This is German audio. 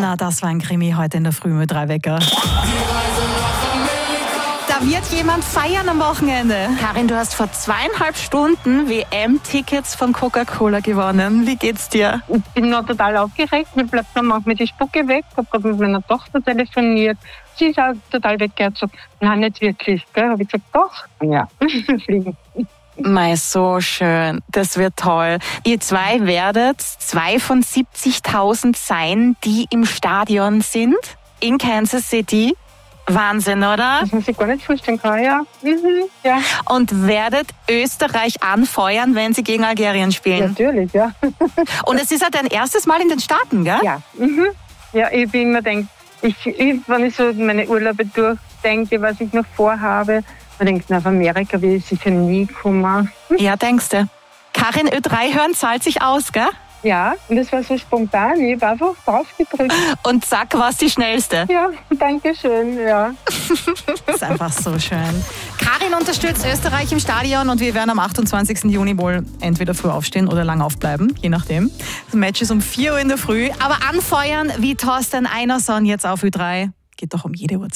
Na, das war ein Krimi heute in der Früh mit 3 Wecker. Da wird jemand feiern am Wochenende. Karin, du hast vor 2,5 Stunden WM-Tickets von Coca-Cola gewonnen. Wie geht's dir? Ich bin noch total aufgeregt. Mir bleibt dann manchmal die Spucke weg. Ich habe gerade mit meiner Tochter telefoniert. Sie ist auch total weggezogen. Nein, nicht wirklich. Habe ich gesagt, doch. Ja, fliegen. Mei, so schön. Das wird toll. Ihr zwei werdet 2 von 70.000 sein, die im Stadion sind in Kansas City. Wahnsinn, oder? Das muss ich gar nicht vorstellen können, ja. Ja. Und werdet Österreich anfeuern, wenn sie gegen Algerien spielen. Natürlich, ja. Und es ist ja dein erstes Mal in den Staaten, gell? Ja. Ja, ich bin immer denkt, wenn ich so meine Urlaube durchdenke, was ich noch vorhabe, man denkt, auf Amerika will ich sicher nie kommen. Ja, denkst du. Karin, Ö3 hören zahlt sich aus, gell? Ja, und das war so spontan. Ich habe einfach drauf gedrückt. Und zack, war's die schnellste. Ja, danke schön, ja. Das ist einfach so schön. Karin unterstützt Österreich im Stadion und wir werden am 28. Juni wohl entweder früh aufstehen oder lang aufbleiben, je nachdem. Das Match ist um 4 Uhr in der Früh. Aber anfeuern wie Thorsten Einerson jetzt auf Ö3 geht doch um jede Uhrzeit.